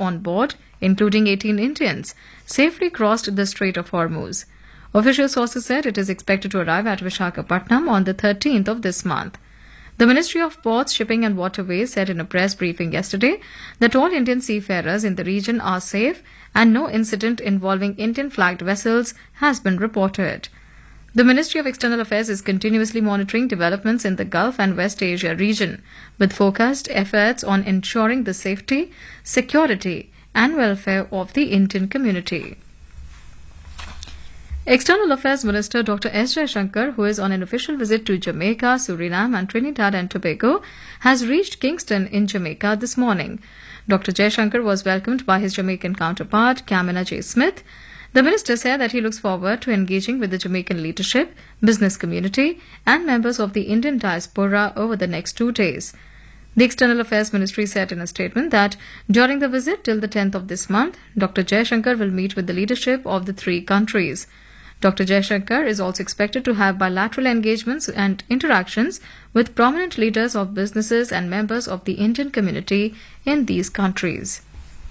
on board, including 18 Indians, safely crossed the Strait of Hormuz. Official sources said it is expected to arrive at Visakhapatnam on the 13th of this month. The Ministry of Ports, Shipping and Waterways said in a press briefing yesterday that all Indian seafarers in the region are safe and no incident involving Indian-flagged vessels has been reported. The Ministry of External Affairs is continuously monitoring developments in the Gulf and West Asia region, with focused efforts on ensuring the safety, security, and welfare of the Indian community. External Affairs Minister Dr. S. Jaishankar, who is on an official visit to Jamaica, Suriname and Trinidad and Tobago, has reached Kingston in Jamaica this morning. Dr. Jaishankar was welcomed by his Jamaican counterpart, Kamina J. Smith. The minister said that he looks forward to engaging with the Jamaican leadership, business community and members of the Indian diaspora over the next 2 days. The External Affairs Ministry said in a statement that during the visit till the 10th of this month, Dr. Jaishankar will meet with the leadership of the 3 countries. Dr. Jaishankar is also expected to have bilateral engagements and interactions with prominent leaders of businesses and members of the Indian community in these countries.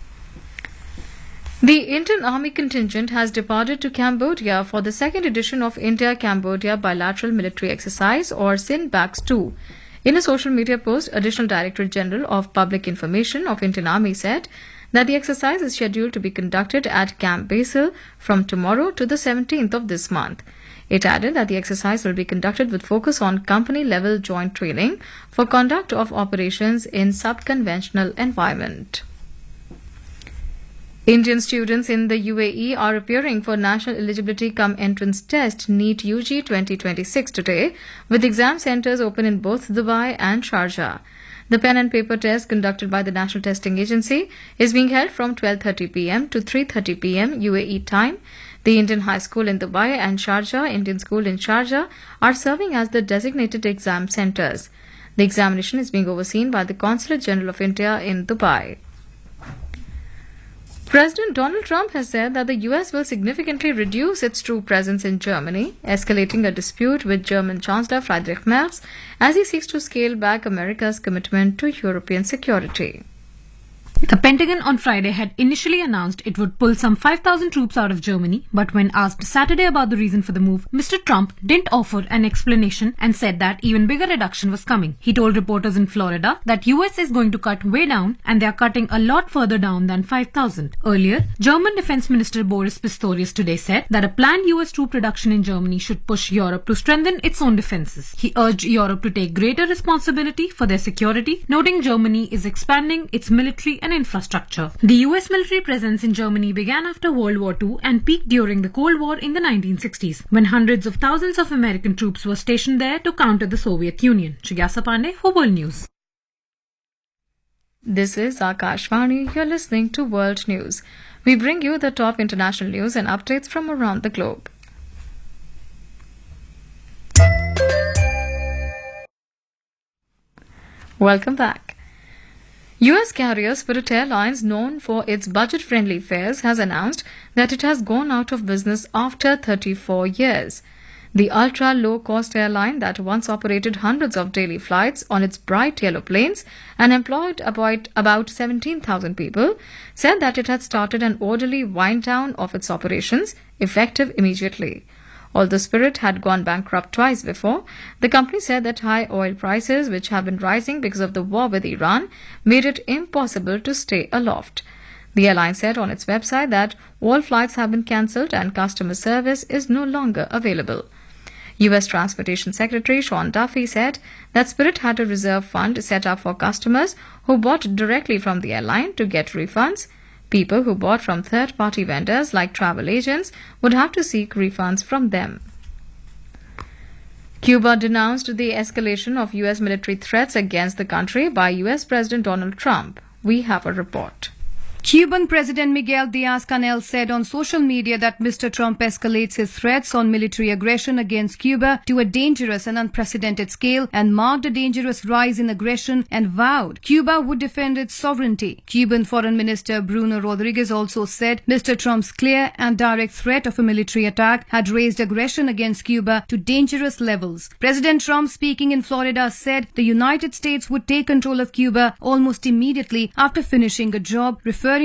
The Indian Army contingent has departed to Cambodia for the second edition of India-Cambodia Bilateral Military Exercise, or SINBAX 2. In a social media post, Additional Director General of Public Information of Indian Army said that the exercise is scheduled to be conducted at Camp Basil from tomorrow to the 17th of this month. It added that the exercise will be conducted with focus on company-level joint training for conduct of operations in sub-conventional environment. Indian students in the UAE are appearing for National Eligibility Cum Entrance Test NEET UG 2026 today, with exam centres open in both Dubai and Sharjah. The pen and paper test conducted by the National Testing Agency is being held from 12:30 p.m. to 3:30 p.m. UAE time. The Indian High School in Dubai and Sharjah Indian School in Sharjah are serving as the designated exam centres. The examination is being overseen by the Consulate General of India in Dubai. President Donald Trump has said that the U.S. will significantly reduce its troop presence in Germany, escalating a dispute with German Chancellor Friedrich Merz as he seeks to scale back America's commitment to European security. The Pentagon on Friday had initially announced it would pull some 5,000 troops out of Germany, but when asked Saturday about the reason for the move, Mr. Trump didn't offer an explanation and said that even bigger reduction was coming. He told reporters in Florida that US is going to cut way down and they are cutting a lot further down than 5,000. Earlier, German Defense Minister Boris Pistorius today said that a planned US troop reduction in Germany should push Europe to strengthen its own defenses. He urged Europe to take greater responsibility for their security, noting Germany is expanding its military and infrastructure. The US military presence in Germany began after World War II and peaked during the Cold War in the 1960s, when hundreds of thousands of American troops were stationed there to counter the Soviet Union. Jigyasa Pandey for World News. This is Akashvani. You're listening to World News. We bring you the top international news and updates from around the globe. Welcome back. U.S. carrier Spirit Airlines, known for its budget-friendly fares, has announced that it has gone out of business after 34 years. The ultra-low-cost airline that once operated hundreds of daily flights on its bright yellow planes and employed about 17,000 people said that it had started an orderly wind-down of its operations, effective immediately. Although Spirit had gone bankrupt twice before, the company said that high oil prices, which have been rising because of the war with Iran, made it impossible to stay aloft. The airline said on its website that all flights have been cancelled and customer service is no longer available. U.S. Transportation Secretary Sean Duffy said that Spirit had a reserve fund set up for customers who bought directly from the airline to get refunds. People who bought from third-party vendors like travel agents would have to seek refunds from them. Cuba denounced the escalation of U.S. military threats against the country by U.S. President Donald Trump. We have a report. Cuban President Miguel Diaz-Canel said on social media that Mr. Trump escalates his threats on military aggression against Cuba to a dangerous and unprecedented scale and marked a dangerous rise in aggression and vowed Cuba would defend its sovereignty. Cuban Foreign Minister Bruno Rodriguez also said Mr. Trump's clear and direct threat of a military attack had raised aggression against Cuba to dangerous levels. President Trump, speaking in Florida, said the United States would take control of Cuba almost immediately after finishing a job, referring